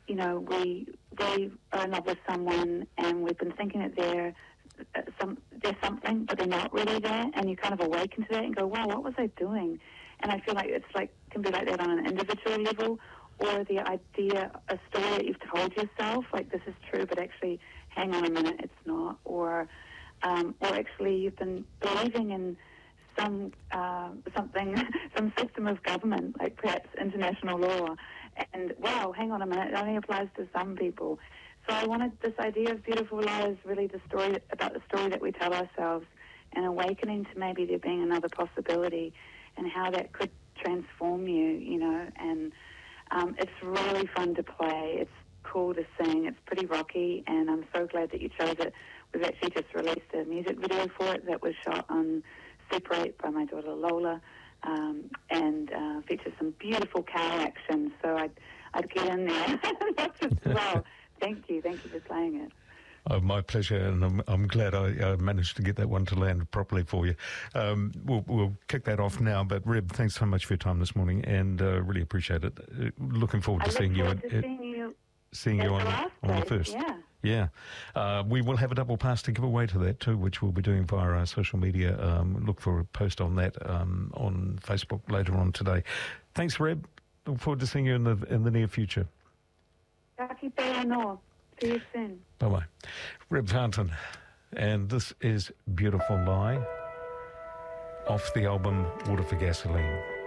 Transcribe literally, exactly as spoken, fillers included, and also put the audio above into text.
you know, we we are in love with someone and we've been thinking that they're uh, some there's something, but they're not really there, and you kind of awaken to that and go, wow, what was I doing? And I feel like it's like can be like that on an individual level, or the idea, a story that you've told yourself, like this is true, but actually, hang on a minute, it's not, or um, or actually you've been believing in some uh, something, some system of government, like perhaps international law, and wow, hang on a minute, it only applies to some people. So I wanted this idea of Beautiful Lie is really the story about the story that we tell ourselves, and awakening to maybe there being another possibility, and how that could transform you, you know. And um, it's really fun to play. It's cool to sing. It's pretty rocky, and I'm so glad that you chose it. We've actually just released a music video for it that was shot on Super eight by my daughter Lola, um, and uh, features some beautiful cow action. So I'd, I'd get in there as well. Thank you. Thank you for playing it. Oh, my pleasure, and I'm, I'm glad I uh, managed to get that one to land properly for you. Um, we'll, we'll kick that off now, but Reb, thanks so much for your time this morning, and uh, really appreciate it. Uh, looking forward to I seeing you. Forward at, to seeing you. Seeing you on, on the first. Yeah. Yeah. Uh, we will have a double pass to give away to that too, which we'll be doing via our social media. Um, look for a post on that um, on Facebook later on today. Thanks, Reb. Look forward to seeing you in the in the near future. Taki pea no. See you soon. Bye-bye. Reb Fountain. And this is Beautiful Lie off the album Water for Gasoline.